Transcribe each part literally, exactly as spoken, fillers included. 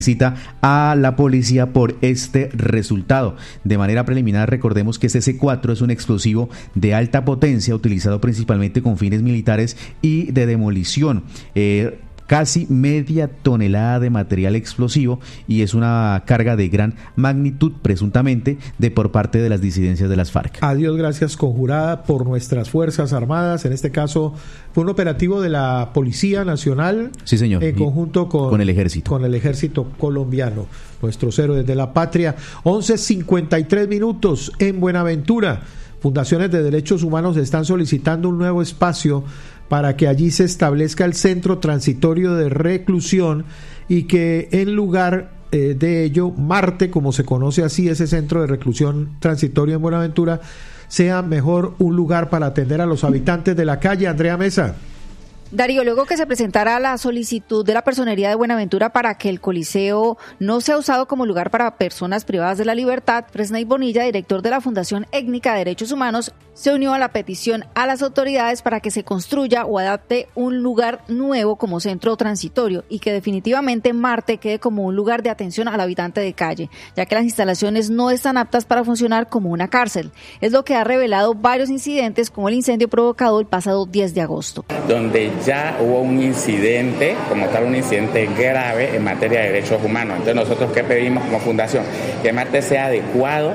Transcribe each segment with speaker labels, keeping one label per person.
Speaker 1: cita a la policía por este resultado. De manera preliminar, recordemos que este C cuatro es un explosivo de alta potencia utilizado principalmente con fines militares y de demolición. Eh, casi media tonelada de material explosivo, y es una carga de gran magnitud, presuntamente, de por parte de las disidencias de las FARC.
Speaker 2: A Dios gracias, conjurada por nuestras Fuerzas Armadas. En este caso fue un operativo de la Policía Nacional,
Speaker 1: sí, señor,
Speaker 2: en conjunto con,
Speaker 1: con el ejército.
Speaker 2: Con el ejército colombiano, nuestros héroes de la patria. once cincuenta y tres minutos en Buenaventura. Fundaciones de derechos humanos están solicitando un nuevo espacio para que allí se establezca el centro transitorio de reclusión, y que en lugar eh, de ello, Marte, como se conoce así, ese centro de reclusión transitorio en Buenaventura, sea mejor un lugar para atender a los habitantes de la calle. Andrea Mesa.
Speaker 3: Darío, luego que se presentara la solicitud de la Personería de Buenaventura para que el Coliseo no sea usado como lugar para personas privadas de la libertad, Fresney Bonilla, director de la Fundación Étnica de Derechos Humanos, se unió a la petición a las autoridades para que se construya o adapte un lugar nuevo como centro transitorio, y que definitivamente Marte quede como un lugar de atención al habitante de calle, ya que las instalaciones no están aptas para funcionar como una cárcel. Es lo que ha revelado varios incidentes, como el incendio provocado el pasado diez de agosto.
Speaker 4: Donde ya hubo un incidente, como tal un incidente grave en materia de derechos humanos. Entonces nosotros, ¿qué pedimos como fundación? Que Marte sea adecuado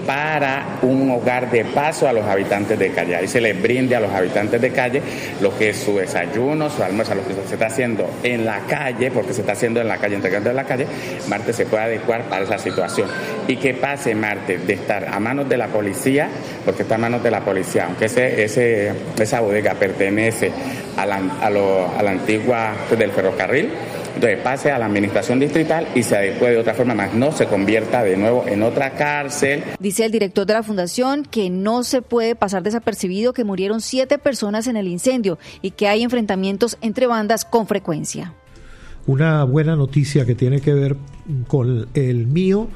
Speaker 4: para un hogar de paso a los habitantes de calle. Ahí se les brinde a los habitantes de calle lo que es su desayuno, su almuerzo, lo que se está haciendo en la calle, porque se está haciendo en la calle, entregando en la calle. Marte se puede adecuar para esa situación. Y que pase Marte de estar a manos de la policía, porque está a manos de la policía, aunque ese, ese, esa bodega pertenece a la, a lo, a la antigua pues, del ferrocarril, entonces pase a la administración distrital y se adecue de otra forma, más no se convierta de nuevo en otra cárcel.
Speaker 3: Dice el director de la fundación que no se puede pasar desapercibido que murieron siete personas en el incendio y que hay enfrentamientos entre bandas con frecuencia.
Speaker 2: Una buena noticia que tiene que ver con el mío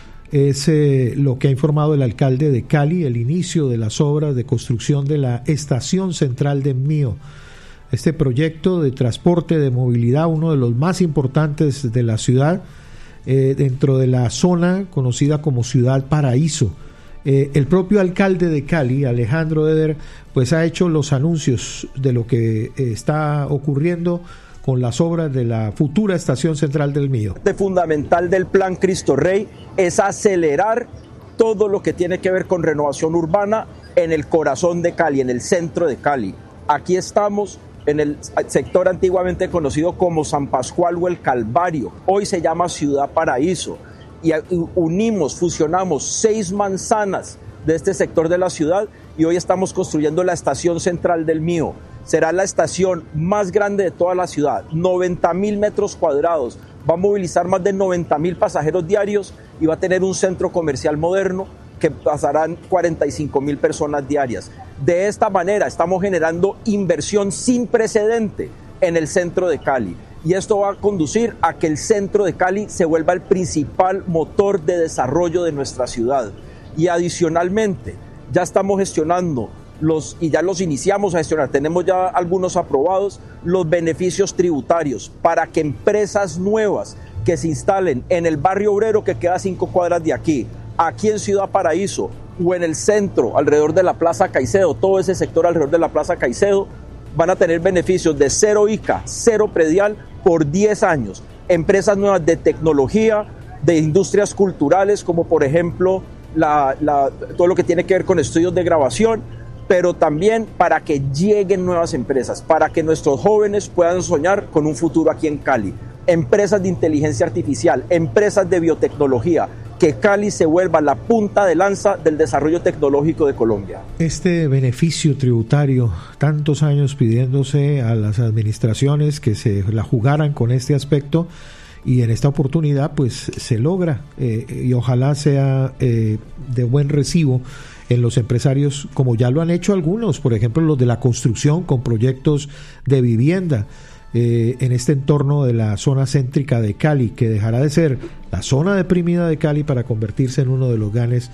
Speaker 2: es eh, lo que ha informado el alcalde de Cali, el inicio de las obras de construcción de la estación central de Mío. Este proyecto de transporte, de movilidad, uno de los más importantes de la ciudad, eh, dentro de la zona conocida como Ciudad Paraíso. Eh, el propio alcalde de Cali, Alejandro Eder, pues ha hecho los anuncios de lo que eh, está ocurriendo con las obras de la futura estación central del Mío.
Speaker 5: Lo fundamental del Plan Cristo Rey es acelerar todo lo que tiene que ver con renovación urbana en el corazón de Cali, en el centro de Cali. Aquí estamos en el sector antiguamente conocido como San Pascual o el Calvario, hoy se llama Ciudad Paraíso, y unimos, fusionamos seis manzanas de este sector de la ciudad, y hoy estamos construyendo la estación central del Mío. Será la estación más grande de toda la ciudad, noventa mil metros cuadrados, va a movilizar más de noventa mil pasajeros diarios y va a tener un centro comercial moderno que pasarán cuarenta y cinco mil personas diarias. De esta manera estamos generando inversión sin precedente en el centro de Cali, y esto va a conducir a que el centro de Cali se vuelva el principal motor de desarrollo de nuestra ciudad. Y adicionalmente ya estamos gestionando los, y ya los iniciamos a gestionar, tenemos ya algunos aprobados, los beneficios tributarios para que empresas nuevas que se instalen en el barrio obrero, que queda a cinco cuadras de aquí, aquí en Ciudad Paraíso o en el centro, alrededor de la Plaza Caicedo, todo ese sector alrededor de la Plaza Caicedo, van a tener beneficios de cero I C A, cero predial por diez años. Empresas nuevas de tecnología, de industrias culturales, como por ejemplo la, la, todo lo que tiene que ver con estudios de grabación, pero también para que lleguen nuevas empresas, para que nuestros jóvenes puedan soñar con un futuro aquí en Cali. Empresas de inteligencia artificial, empresas de biotecnología, que Cali se vuelva la punta de lanza del desarrollo tecnológico de Colombia.
Speaker 2: Este beneficio tributario, tantos años pidiéndose a las administraciones que se la jugaran con este aspecto, y en esta oportunidad pues se logra, eh, y ojalá sea eh, de buen recibo en los empresarios, como ya lo han hecho algunos, por ejemplo los de la construcción con proyectos de vivienda, Eh, en este entorno de la zona céntrica de Cali, que dejará de ser la zona deprimida de Cali para convertirse en uno de los grandes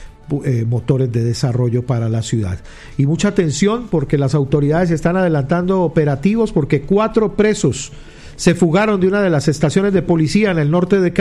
Speaker 2: eh, motores de desarrollo para la ciudad. Y mucha atención, porque las autoridades están adelantando operativos, porque cuatro presos se fugaron de una de las estaciones de policía en el norte de Cali.